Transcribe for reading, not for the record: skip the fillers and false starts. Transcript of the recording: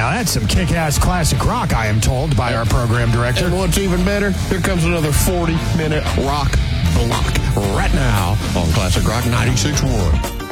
Now that's some kick-ass classic rock, I am told by our program director. And what's even better, here comes another 40-minute rock block right now on Classic Rock 96.1.